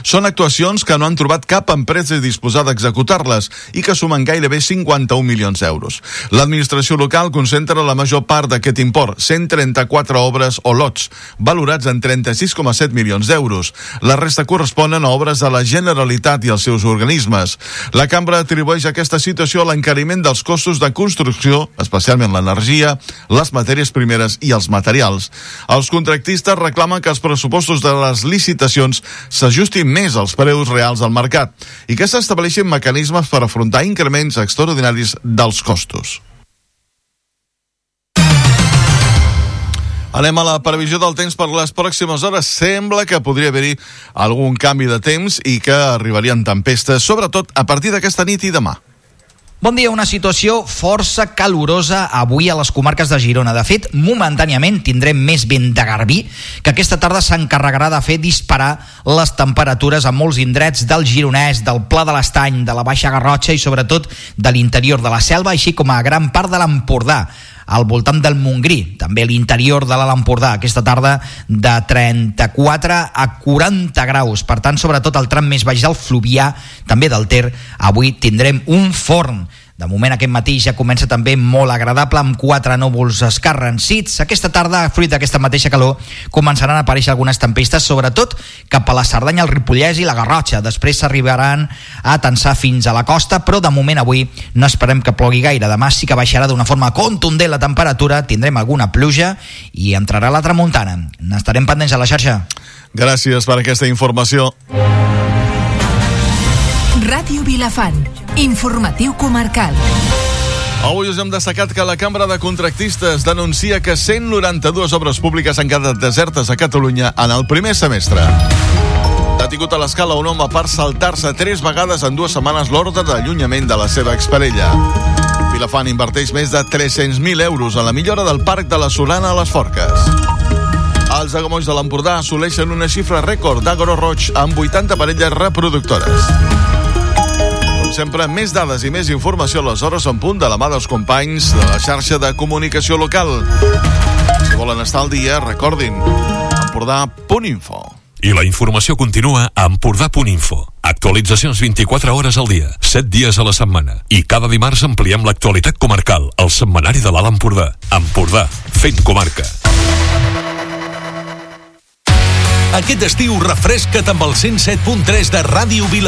Són actuacions que no han trobat cap empresa disposada a executar-les i que sumen gairebé 51 milions d'euros. L'administració local concentra la major part d'aquest import, 134 obres o lots, valorats en 36,7 milions d'euros. La resta corresponen a obres de la Generalitat i els seus organismes. La cambra atribueix aquesta situació a l'encariment dels costos de construcció, especialment l'energia, les matèries primeres i els materials. Els contractistes reclamen que els pressupostos de les licitacions s'ajustin més als preus reals del mercat i que s'estableixin mecanismes per afrontar increments extraordinaris dels costos. Anem a la previsió del temps per les pròximes hores. Sembla que podria haver-hi algun canvi de temps i que arribarien tempestes, sobretot a partir d'aquesta nit i demà. Bon dia, una situació força calorosa avui a les comarques de Girona. De fet, momentàniament tindrem més vent de garbí, que aquesta tarda s'encarregarà de fer disparar les temperatures a molts indrets del Gironès, del Pla de l'Estany, de la Baixa Garrotxa i sobretot de l'interior de la Selva, així com a gran part de l'Empordà, al voltant del Montgrí, també l'interior de l'Alt Empordà, aquesta tarda de 34 a 40 graus. Per tant, sobretot el tram més baix del Fluvià, també del Ter, avui tindrem un forn. De moment aquest matí ja comença també molt agradable amb 4 núvols escarransits. Aquesta tarda, fruit d'aquesta mateixa calor, començaran a aparèixer algunes tempestes, sobretot cap a la Cerdanya, el Ripollès i la Garrotxa. Després s'arribaran a tensar fins a la costa, però de moment avui no esperem que plogui gaire. Demà sí que baixarà d'una forma contundent la temperatura, tindrem alguna pluja i entrarà la tramuntana. N'estarem pendents a la xarxa. Gràcies per aquesta informació. Ràdio Vilafant, informatiu comarcal. Avui us hem destacat que la Cambra de Contractistes denuncia que 192 obres públiques han quedat desertes a Catalunya en el primer semestre. Detingut a l'Escala un home per saltar-se 3 vegades en 2 setmanes l'ordre d'allunyament de la seva exparella. Vilafant inverteix més de 300.000 euros en la millora del Parc de la Solana a les Forques. Els aiguamolls de l'Empordà assoleixen una xifra rècord d'agro roig amb 80 parelles reproductores. Com sempre, més dades i més informació a les hores en punt de la mà dels companys de la xarxa de comunicació local. Si volen estar al dia, recordin empordà.info. I la informació continua a empordà.info. Actualitzacions 24 hores al dia, 7 dies a la setmana. I cada dimarts ampliem l'actualitat comarcal, al setmanari de l'Alt Empordà. Empordà, fent comarca. Aquest estiu refresca't amb el 107.3 de Ràdio Vilafant.